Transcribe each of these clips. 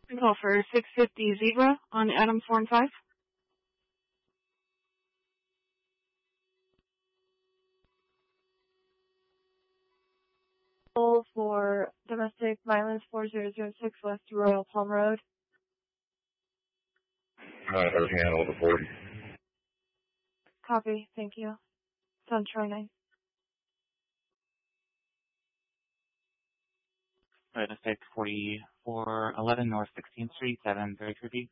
Call for 650 Zebra on Adam 4 and 5. Call for domestic violence 4006 West Royal Palm Road. Everything handled the 40. Copy, thank you. It's on Troy 9. Domestic 4411 North 16th Street, 733B.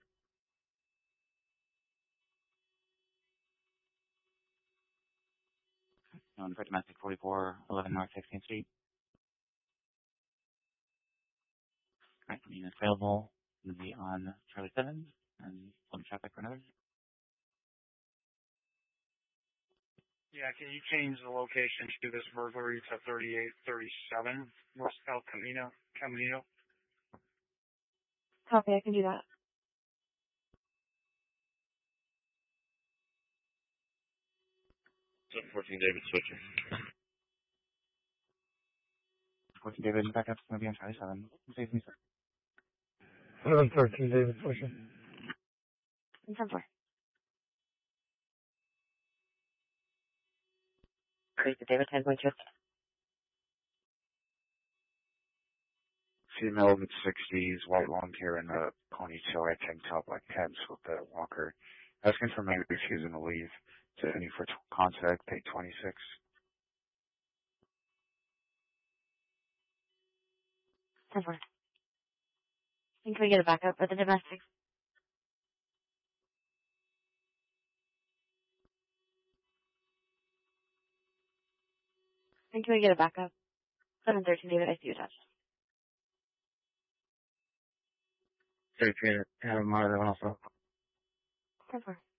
Known for domestic 4411 North 16th Street. Alright, unit available. Going to be on Charlie 7 and some traffic for another. Yeah, can you change the location to this burglary to 3837 West El Camino? Copy, I can do that. So 14 David switching. 14 David, backup's going to be on Charlie 7. Save me, sir. 13 David switching. In 10-4. Great, David 10.2. Female mid-60s, white long hair and a ponytail, red tank top, black pants with a walker. Asking for maybe refusing to leave. Tiffany for contact, pay 26. Can we get a backup at the domestic? Can we get a backup? 713 David, I see you attached. 33 Adam Monitor also. 10-4.